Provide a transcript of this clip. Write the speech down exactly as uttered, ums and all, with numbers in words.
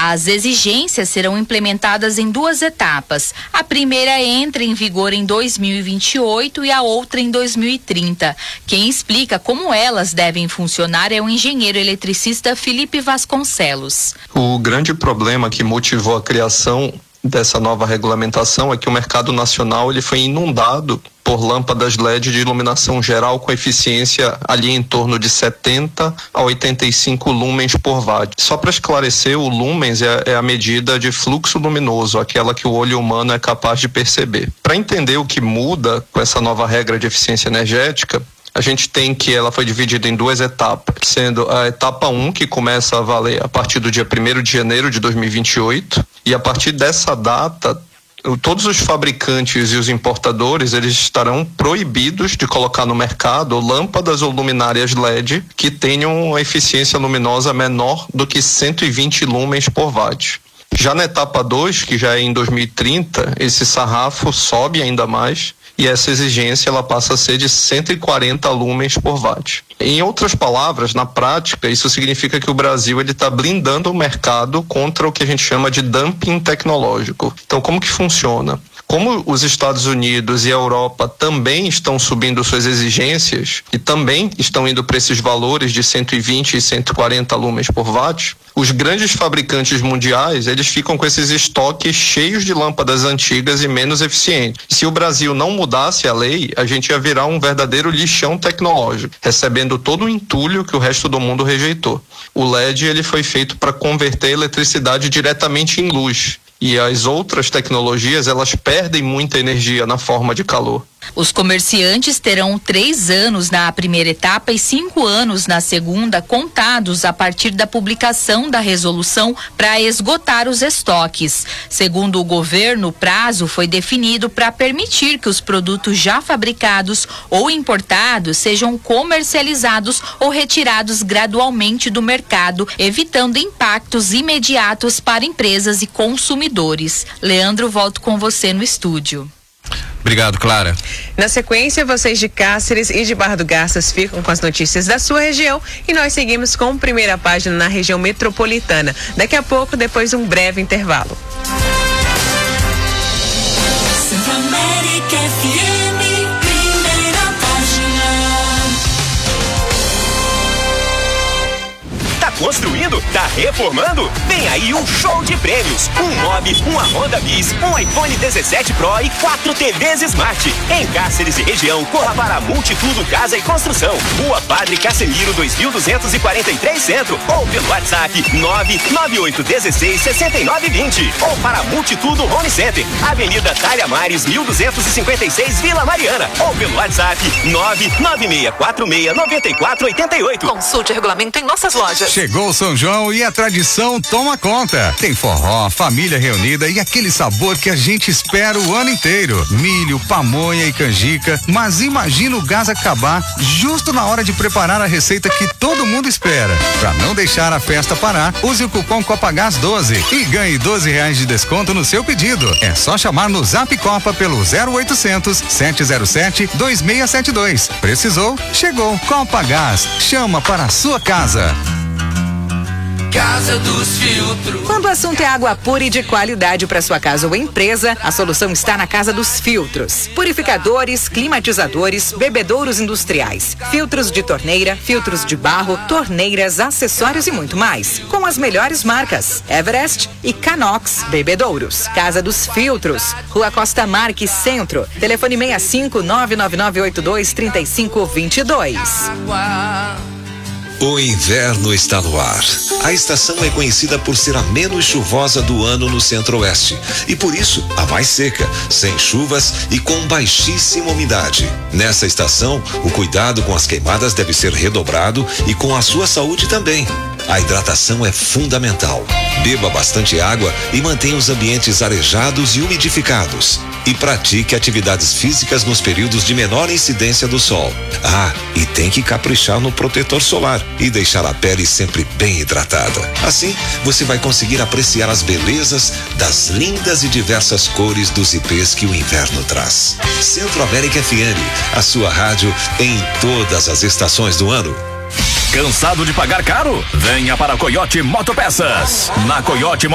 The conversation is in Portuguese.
As exigências serão implementadas em duas etapas. A primeira entra em vigor em dois mil e vinte e oito e a outra em dois mil e trinta. Quem explica como elas devem funcionar é o engenheiro eletricista Felipe Vasconcelos. O grande problema que motivou a criação dessa nova regulamentação é que o mercado nacional ele foi inundado por lâmpadas L E D de iluminação geral com eficiência ali em torno de setenta a oitenta e cinco lumens por watt. Só para esclarecer, o lumens é, é a medida de fluxo luminoso, aquela que o olho humano é capaz de perceber. Para entender o que muda com essa nova regra de eficiência energética, a gente tem que ela foi dividida em duas etapas, sendo a etapa um, que começa a valer a partir do dia primeiro de janeiro de dois mil e vinte e oito, e a partir dessa data, todos os fabricantes e os importadores, eles estarão proibidos de colocar no mercado lâmpadas ou luminárias L E D que tenham uma eficiência luminosa menor do que cento e vinte lumens por watt. Já na etapa dois, que já é em dois mil e trinta, esse sarrafo sobe ainda mais, e essa exigência ela passa a ser de cento e quarenta lumens por watt. Em outras palavras, na prática, isso significa que o Brasil ele está blindando o mercado contra o que a gente chama de dumping tecnológico. Então, como que funciona? Como os Estados Unidos e a Europa também estão subindo suas exigências e também estão indo para esses valores de cento e vinte e cento e quarenta lumens por watt, os grandes fabricantes mundiais, eles ficam com esses estoques cheios de lâmpadas antigas e menos eficientes. Se o Brasil não mudasse a lei, a gente ia virar um verdadeiro lixão tecnológico, recebendo todo o entulho que o resto do mundo rejeitou. O L E D ele foi feito para converter a eletricidade diretamente em luz. E as outras tecnologias, elas perdem muita energia na forma de calor. Os comerciantes terão três anos na primeira etapa e cinco anos na segunda, contados a partir da publicação da resolução para esgotar os estoques. Segundo o governo, o prazo foi definido para permitir que os produtos já fabricados ou importados sejam comercializados ou retirados gradualmente do mercado, evitando impactos imediatos para empresas e consumidores. Leandro, volto com você no estúdio. Obrigado, Clara. Na sequência, vocês de Cáceres e de Barra do Garças ficam com as notícias da sua região e nós seguimos com a primeira página na região metropolitana. Daqui a pouco, depois de um breve intervalo. Construindo? Tá reformando? Vem aí um show de prêmios. Um Mobi, uma Honda Bis, um iPhone dezessete Pro e quatro T Vs Smart. Em Cáceres e região, corra para Multitudo Casa e Construção. Rua Padre Casemiro, dois mil duzentos e quarenta e três Centro. Ou pelo WhatsApp nove nove oito um seis, seis nove dois zero. Ou para Multitudo Home Center. Avenida Talha Mares, mil duzentos e cinquenta e seis, Vila Mariana. Ou pelo WhatsApp nove nove seis quatro seis, nove quatro oito oito. Consulte o regulamento em nossas lojas. Chegou o São João e a tradição toma conta. Tem forró, família reunida e aquele sabor que a gente espera o ano inteiro. Milho, pamonha e canjica. Mas imagina o gás acabar justo na hora de preparar a receita que todo mundo espera. Para não deixar a festa parar, use o cupom Copagás doze e ganhe doze reais de desconto no seu pedido. É só chamar no Zap Copa pelo zero oitocentos, sete zero sete, dois seis sete dois. Precisou? Chegou. Copagás. Chama para a sua casa. Casa dos Filtros. Quando o assunto é água pura e de qualidade para sua casa ou empresa, a solução está na Casa dos Filtros. Purificadores, climatizadores, bebedouros industriais, filtros de torneira, filtros de barro, torneiras, acessórios e muito mais. Com as melhores marcas, Everest e Canox Bebedouros. Casa dos Filtros, Rua Costa Marques, Centro. Telefone seis cinco nove nove nove oito dois três cinco dois dois. O inverno está no ar. A estação é conhecida por ser a menos chuvosa do ano no centro-oeste e por isso a mais seca, sem chuvas e com baixíssima umidade. Nessa estação, o cuidado com as queimadas deve ser redobrado e com a sua saúde também. A hidratação é fundamental. Beba bastante água e mantenha os ambientes arejados e umidificados. E pratique atividades físicas nos períodos de menor incidência do sol. Ah, e tem que caprichar no protetor solar e deixar a pele sempre bem hidratada. Assim, você vai conseguir apreciar as belezas das lindas e diversas cores dos ipês que o inverno traz. Centro América F M, a sua rádio em todas as estações do ano. Cansado de pagar caro? Venha para a Coyote Motopeças. Na Coyote